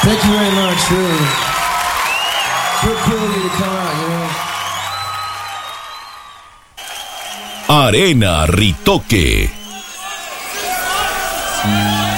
Thank you very much, really. So cool of you to come out, you know. Arena Ritoque. Sí.